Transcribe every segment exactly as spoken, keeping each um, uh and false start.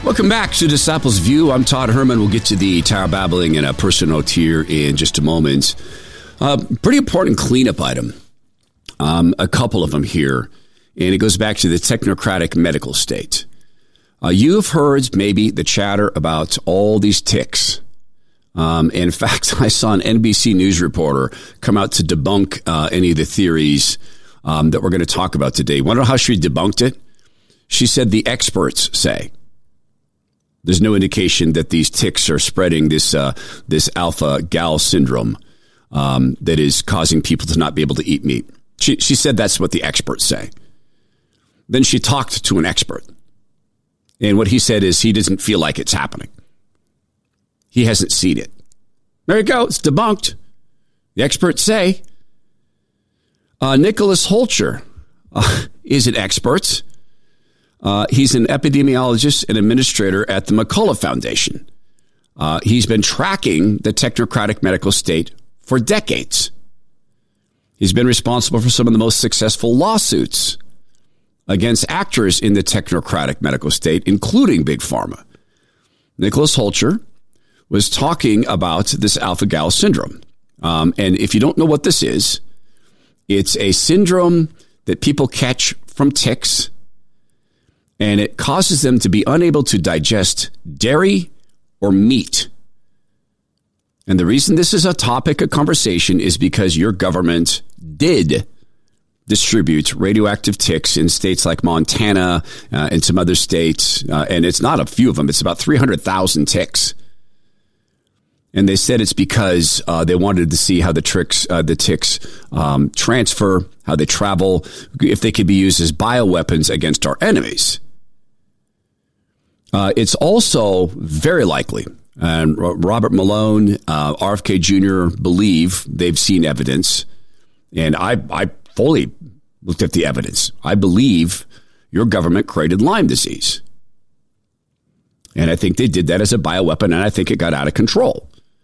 Welcome back to Disciples View. I'm Todd Herman. We'll get to the Tower Babbling and a person note here in just a moment. Uh, pretty important cleanup item. Um, a couple of them here. And it goes back to the technocratic medical state. Uh, you've heard maybe the chatter about all these ticks. Um, in fact, I saw an N B C News reporter come out to debunk uh, any of the theories um, that we're going to talk about today. Want to know how she debunked it? She said the experts say. There's no indication that these ticks are spreading this uh, this alpha-gal syndrome um, that is causing people to not be able to eat meat. She, she said that's what the experts say. Then she talked to an expert. And what he said is he doesn't feel like it's happening. He hasn't seen it. There you go. It's debunked. The experts say. Uh, Nicholas Holcher uh, is an expert. Uh, he's an epidemiologist and administrator at the McCullough Foundation. Uh, he's been tracking the technocratic medical state for decades. He's been responsible for some of the most successful lawsuits against actors in the technocratic medical state, including Big Pharma. Nicholas Holcher was talking about this alpha-gal syndrome. Um, and if you don't know what this is, it's a syndrome that people catch from ticks, and it causes them to be unable to digest dairy or meat. And the reason this is a topic of conversation is because your government did distribute radioactive ticks in states like Montana uh, and some other states. Uh, and it's not a few of them. It's about three hundred thousand ticks. And they said it's because uh, they wanted to see how the tricks, uh, the ticks um, transfer, how they travel, if they could be used as bioweapons against our enemies. Uh, it's also very likely, and Robert Malone, uh, R F K Junior believe they've seen evidence, and I, I fully looked at the evidence. I believe your government created Lyme disease. And I think they did that as a bioweapon, and I think it got out of control.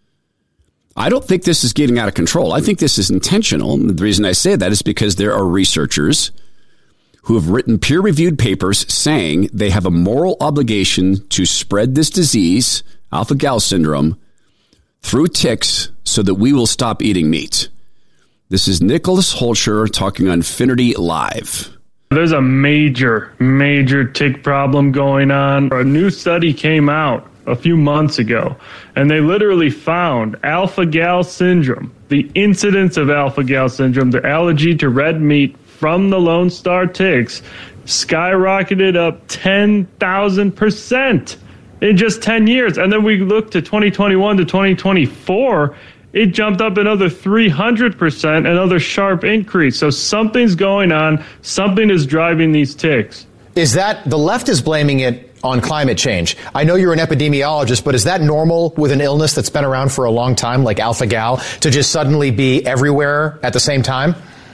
I don't think this is getting out of control. I think this is intentional. And the reason I say that is because there are researchers who have written peer-reviewed papers saying they have a moral obligation to spread this disease, alpha-gal syndrome, through ticks so that we will stop eating meat. This is Nicholas Holcher talking on Finnerty Live. There's a major, major tick problem going on. A new study came out a few months ago, and they literally found alpha-gal syndrome, the incidence of alpha-gal syndrome, the allergy to red meat from the Lone Star ticks, skyrocketed up ten thousand percent in just ten years. And then we look to twenty twenty-one to twenty twenty-four, it jumped up another three hundred percent, another sharp increase. So something's going on. Something is driving these ticks. Is that the left is blaming it on climate change? I know you're an epidemiologist, but is that normal with an illness that's been around for a long time, like alpha-gal, to just suddenly be everywhere at the same time?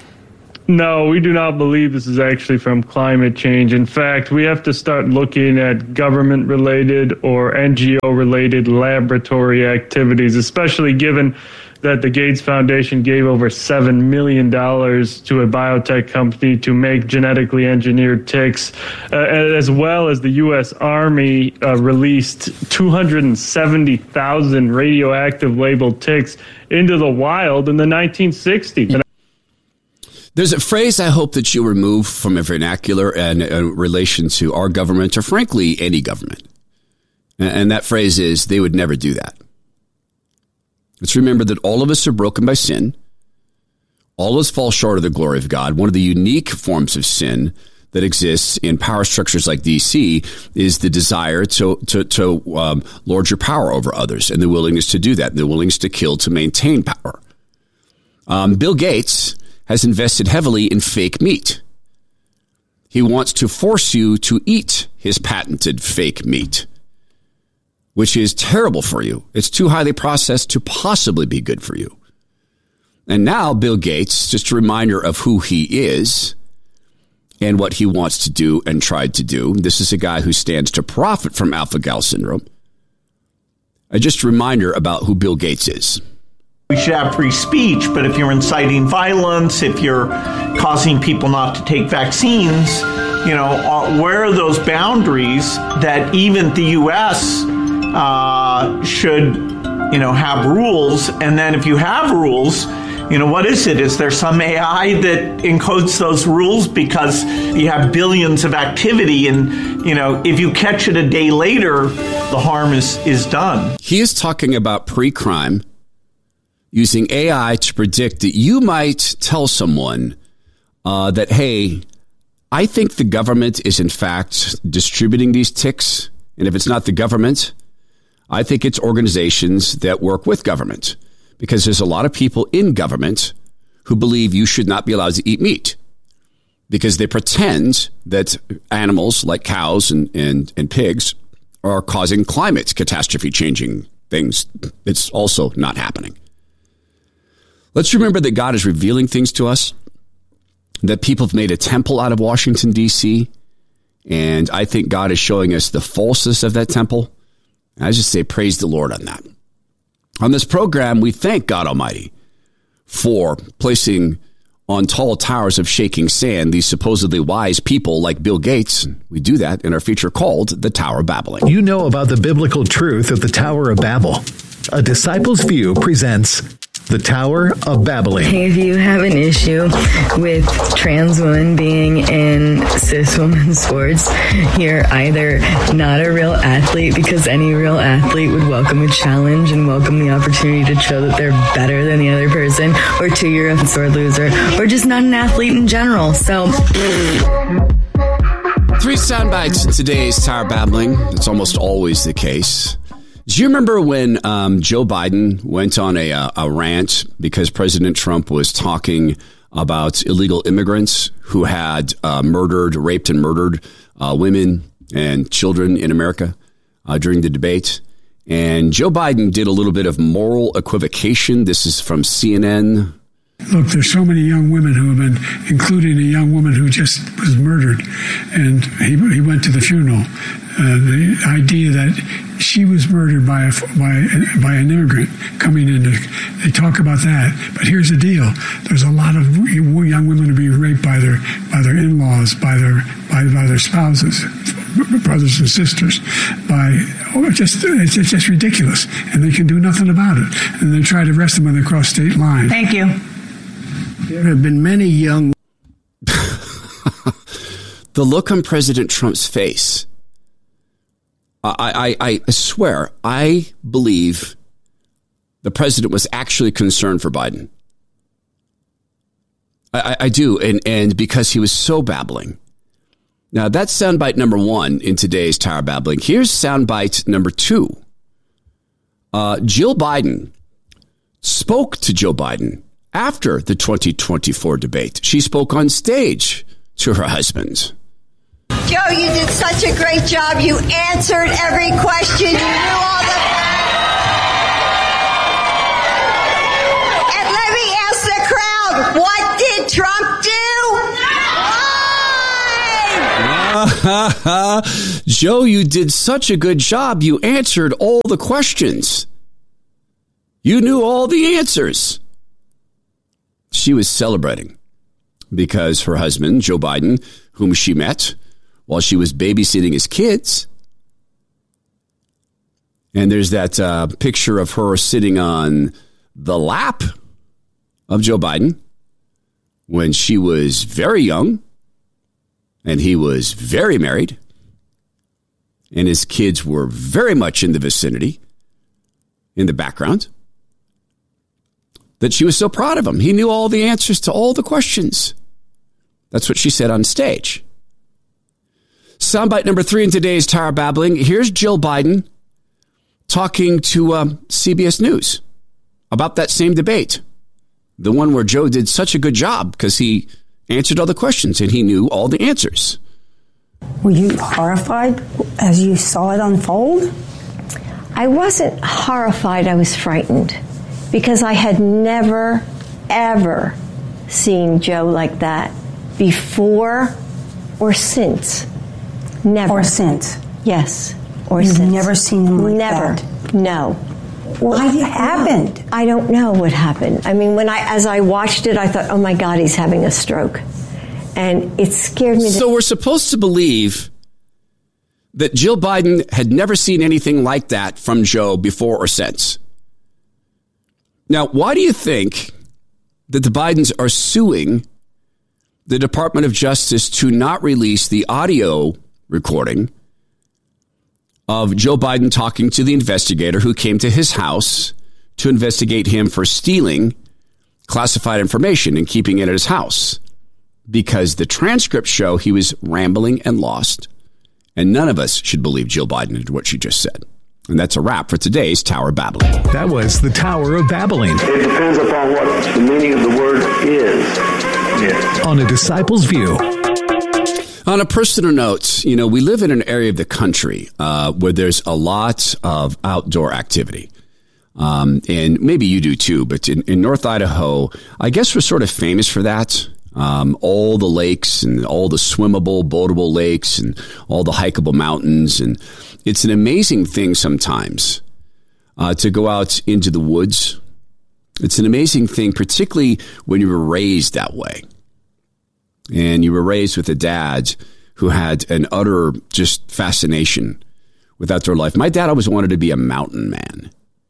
No, we do not believe this is actually from climate change. In fact, we have to start looking at government-related or N G O-related laboratory activities, especially given that the Gates Foundation gave over seven million dollars to a biotech company to make genetically engineered ticks, uh, as well as the U S Army uh, released two hundred seventy thousand radioactive labeled ticks into the wild in the nineteen sixties. There's a phrase I hope that you remove from a vernacular and in relation to our government, or frankly, any government. And that phrase is, they would never do that. Let's remember that all of us are broken by sin. All of us fall short of the glory of God. One of the unique forms of sin that exists in power structures like D C is the desire to to, to um, lord your power over others, and the willingness to do that, the willingness to kill to maintain power. Um, Bill Gates has invested heavily in fake meat. He wants to force you to eat his patented fake meat, which is terrible for you. It's too highly processed to possibly be good for you. And now Bill Gates, just a reminder of who he is and what he wants to do and tried to do. This is a guy who stands to profit from alpha-gal syndrome. Uh, just a reminder about who Bill Gates is. We should have free speech, but if you're inciting violence, if you're causing people not to take vaccines, you know, uh, where are those boundaries that even the U S uh, should, you know, have rules? And then if you have rules, you know, what is it? Is there some A I that encodes those rules because you have billions of activity and, you know, if you catch it a day later, the harm is, is done? He is talking about pre-crime using A I to predict that you might tell someone uh, that, hey, I think the government is in fact distributing these ticks. And if it's not the government, I think it's organizations that work with government. Because there's a lot of people in government who believe you should not be allowed to eat meat because they pretend that animals like cows and, and, and pigs are causing climate catastrophe changing things. It's also not happening. Let's remember that God is revealing things to us, that people have made a temple out of Washington, D C, and I think God is showing us the falseness of that temple. I just say praise the Lord on that. On this program, we thank God Almighty for placing on tall towers of shaking sand these supposedly wise people like Bill Gates. We do that in our feature called The Tower of Babbling. You know about the biblical truth of the Tower of Babel. A Disciple's View presents The Tower of Babbling. If you have an issue with trans women being in cis women's sports, you're either not a real athlete, because any real athlete would welcome a challenge and welcome the opportunity to show that they're better than the other person, or two, you're a sore loser, or just not an athlete in general. So three sound bites in today's Tower Babbling. It's almost always the case. Do you remember when um, Joe Biden went on a, a rant because President Trump was talking about illegal immigrants who had uh, murdered, raped and murdered uh, women and children in America uh, during the debate? And Joe Biden did a little bit of moral equivocation. This is from C N N. Look, there's so many young women who have been, including a young woman who just was murdered, and he, he went to the funeral. Uh, the idea that she was murdered by a, by by an immigrant coming in, they talk about that. But here's the deal: there's a lot of young women who be raped by their by their in-laws, by their by, by their spouses, brothers and sisters. By oh, just it's, it's just ridiculous, and they can do nothing about it. And they try to arrest them when they cross state lines. Thank you. There have been many young. The look on President Trump's face. I, I, I swear, I believe the president was actually concerned for Biden. I, I do, and, and because he was so babbling. Now, that's soundbite number one in today's Tower Babbling. Here's soundbite number two. Uh, Jill Biden spoke to Joe Biden after the twenty twenty-four debate. She spoke on stage to her husband. Joe, you did such a great job. You answered every question. You knew all the... And let me ask the crowd, what did Trump do? Joe, you did such a good job. You answered all the questions. You knew all the answers. She was celebrating because her husband, Joe Biden, whom she met while she was babysitting his kids. And there's that uh, picture of her sitting on the lap of Joe Biden when she was very young and he was very married and his kids were very much in the vicinity, in the background, that she was so proud of him. He knew all the answers to all the questions. That's what she said on stage. Soundbite number three in today's Tower Babbling. Here's Jill Biden talking to um, C B S News about that same debate. The one where Joe did such a good job because he answered all the questions and he knew all the answers. Were you horrified as you saw it unfold? I wasn't horrified. I was frightened because I had never, ever seen Joe like that before or since. Never. Or since? Yes. Or You've since. Never seen him like never. that? No. What happened? I don't know what happened. I mean, when I, as I watched it, I thought, oh my God, he's having a stroke. And it scared me. So we're supposed to believe that Jill Biden had never seen anything like that from Joe before or since. Now, why do you think that the Bidens are suing the Department of Justice to not release the audio recording of Joe Biden talking to the investigator who came to his house to investigate him for stealing classified information and keeping it at his house? Because the transcripts show he was rambling and lost, and none of us should believe Jill Biden did what she just said. And that's a wrap for today's Tower Babbling. That was the Tower of Babbling. It depends upon what the meaning of the word is. Yeah. On A Disciple's View. On a personal note, you know, we live in an area of the country uh, where there's a lot of outdoor activity. Um, and maybe you do too, but in, in North Idaho, I guess we're sort of famous for that. Um, all the lakes and all the swimmable, boatable lakes and all the hikeable mountains. And it's an amazing thing sometimes uh, to go out into the woods. It's an amazing thing, particularly when you were raised that way. And you were raised with a dad who had an utter just fascination with outdoor life. My dad always wanted to be a mountain man.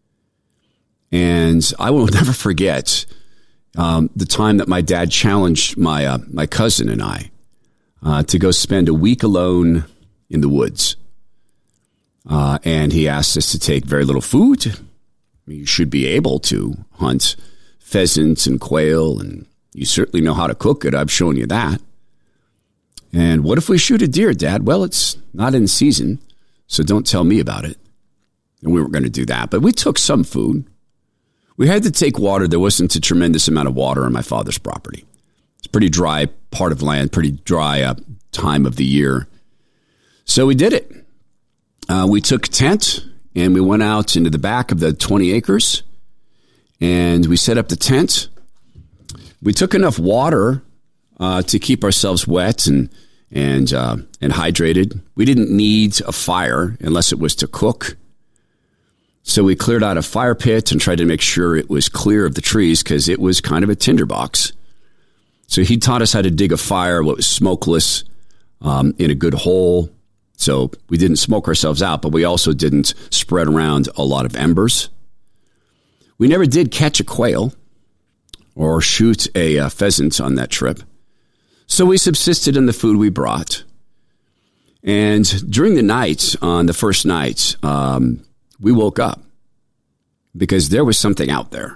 And I will never forget Um, the time that my dad challenged my uh, my cousin and I uh, to go spend a week alone in the woods. Uh, and he asked us to take very little food. I mean, you should be able to hunt pheasants and quail, and you certainly know how to cook it. I've shown you that. And what if we shoot a deer, Dad? Well, it's not in season, so don't tell me about it. And we weren't going to do that, but we took some food. We had to take water. There wasn't a tremendous amount of water on my father's property. It's a pretty dry part of land, pretty dry uh, time of the year. So we did it. Uh, we took a tent and we went out into the back of the twenty acres and we set up the tent. We took enough water uh, to keep ourselves wet and and uh, and hydrated. We didn't need a fire unless it was to cook. So we cleared out a fire pit and tried to make sure it was clear of the trees because it was kind of a tinderbox. So he taught us how to dig a fire, what was smokeless, um, in a good hole. So we didn't smoke ourselves out, but we also didn't spread around a lot of embers. We never did catch a quail or shoot a uh, pheasant on that trip. So we subsisted on the food we brought. And during the night, on the first night, um, we woke up because there was something out there.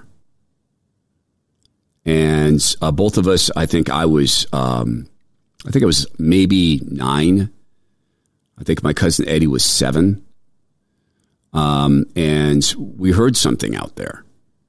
And uh, both of us, I think I was, um, I think I was maybe nine. I think my cousin Eddie was seven. Um, and we heard something out there.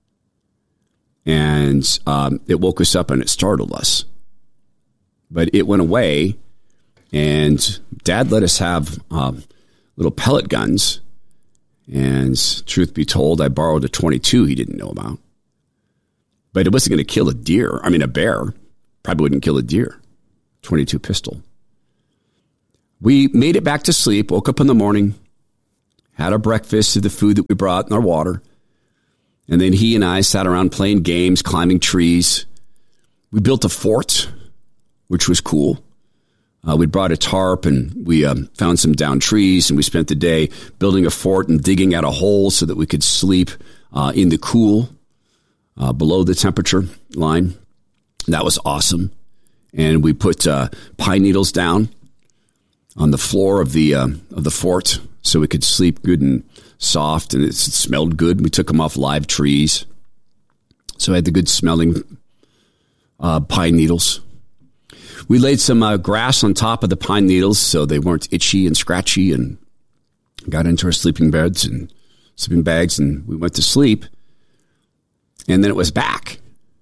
And um, it woke us up and it startled us. But it went away. And Dad let us have um, little pellet guns. And truth be told, I borrowed a twenty-two he didn't know about. But it wasn't going to kill a deer. I mean, a bear probably wouldn't kill a deer. twenty-two pistol. We made it back to sleep, woke up in the morning, had our breakfast, did the food that we brought and our water. And then he and I sat around playing games, climbing trees. We built a fort, which was cool. Uh, we brought a tarp and we um, found some downed trees and we spent the day building a fort and digging out a hole so that we could sleep uh, in the cool uh, below the temperature line. That was awesome. And we put uh, pine needles down on the floor of the uh, of the fort so we could sleep good and soft, and it smelled good. We took them off live trees. So I had the good smelling uh, pine needles. We laid some uh, grass on top of the pine needles so they weren't itchy and scratchy, and got into our sleeping beds and sleeping bags, and we went to sleep. And then it was back.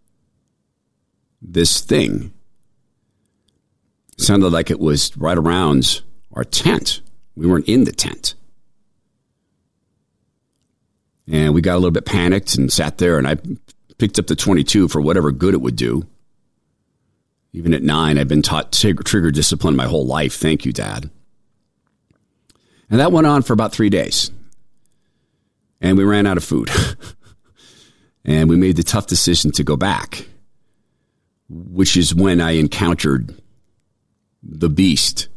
This thing sounded like it was right around our tent. We weren't in the tent. And we got a little bit panicked and sat there, and I picked up the twenty-two for whatever good it would do. Even at nine, I've been taught trigger discipline my whole life. Thank you, Dad. And that went on for about three days. And we ran out of food. And we made the tough decision to go back, which is when I encountered the beast,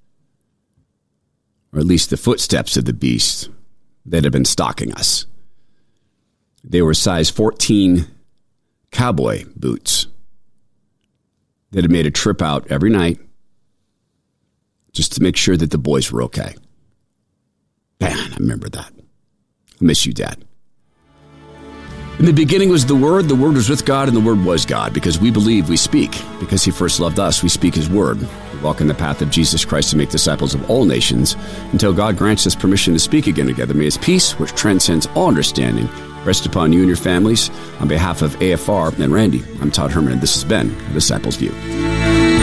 or at least the footsteps of the beast that have been stalking us. They were size fourteen cowboy boots that had made a trip out every night just to make sure that the boys were okay. Man, I remember that. I miss you, Dad. In the beginning was the Word, the Word was with God, and the Word was God. Because we believe, we speak. Because he first loved us, we speak his word. We walk in the path of Jesus Christ to make disciples of all nations until God grants us permission to speak again together. May his peace, which transcends all understanding, rest upon you and your families. On behalf of A F R and Randy, I'm Todd Herman, and this has been A Disciples View.